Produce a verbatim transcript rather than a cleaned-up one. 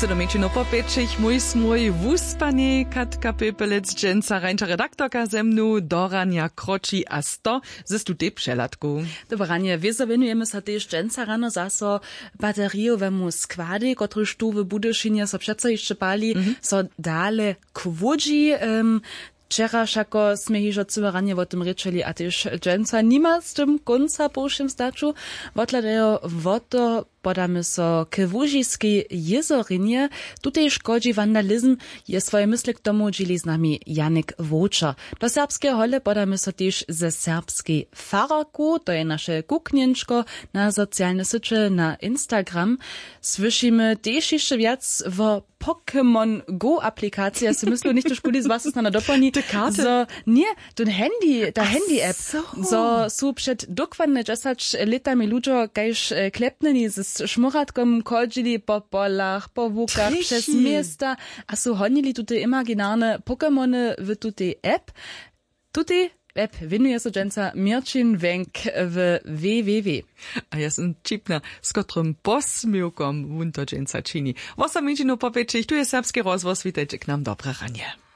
Siedemiciano po pięćich mój smój wuspanie Katka Pepelec, dżęca rańcza redaktorka ze mną, Dorania Kroci a sto, zestu tej przelatku. Dobranie, wyzowinujemy sa też dżęca rano zaso bateriowemu składy, kotryż tu w Budyszynie so przeco jeszcze pali, mm-hmm. so dale kwodzi, um, Wczera szako sme hižo cyberanie o tym ryczeli, a też dżęca nima z tym końca po všem staczu. Wotladejo woto podamy so k Łužiskiej jezorinie. Tutaj szkodzi vandalizm, je swoje mysli k tomu dzieli z nami Janek Wočer. Do serbskie hole podamy so też ze serbskiej Faraku, to je nasze kuknienczko na socjalne sycze, na Instagram. Słyszymy też jeszcze wiac w Pokémon Go aplikacja. Ja si myślę, nicht to szkuli z was na doponi. Te karty? So, nie, ten handy, ta handy app. So. So, su przed dokładnie dziesięć latami ludzie kajż klepneni z szmuratkom chodzili po polach, po łukach, Tysi. przez miasta, a su honili tutaj imaginarne Pokémony w tutaj app. Tutaj app winuje so dżęca Mirčin Wenk w www. A ja sam čipna, z którym posmiłkom wunto dżęca čini. Wosam mincinu po pięćich, tu jest serbski rozwoz, witajcie k nam, dobre ranie.